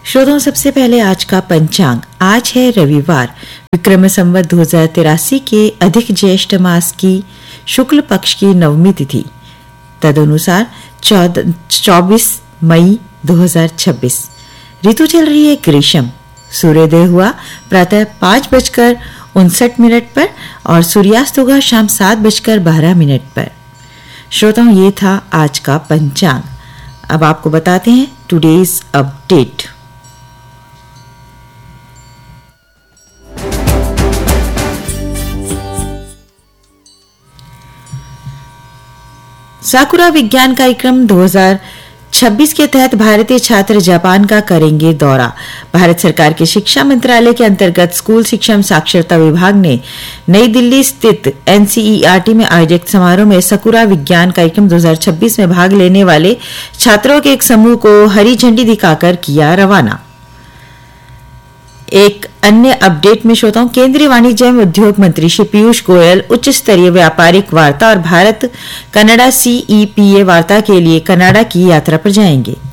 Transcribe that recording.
श्रोताओं, सबसे पहले आज का पंचांग। आज है रविवार, विक्रम संवत 2083 के अधिक ज्येष्ठ मास की शुक्ल पक्ष की नवमी तिथि, तदनुसार 24 मई 2026। ऋतु चल रही है ग्रीष्म। सूर्योदय हुआ प्रातः 5:59 पर और सूर्यास्त होगा शाम 7:12 पर। श्रोताओं, ये था आज का पंचांग। अब आपको बताते हैं टुडेज अपडेट। साकुरा विज्ञान कार्यक्रम 2026 के तहत भारतीय छात्र जापान का करेंगे दौरा। भारत सरकार के शिक्षा मंत्रालय के अंतर्गत स्कूल शिक्षा एवं साक्षरता विभाग ने नई दिल्ली स्थित NCERT में आयोजित समारोह में साकुरा विज्ञान कार्यक्रम 2026 में भाग लेने वाले छात्रों के एक समूह को हरी झंडी दिखाकर किया रवाना। एक अन्य अपडेट में श्रोताओं, केंद्रीय वाणिज्य एवं उद्योग मंत्री श्री पीयूष गोयल उच्च स्तरीय व्यापारिक वार्ता और भारत कनाडा CEPA वार्ता के लिए कनाडा की यात्रा पर जाएंगे।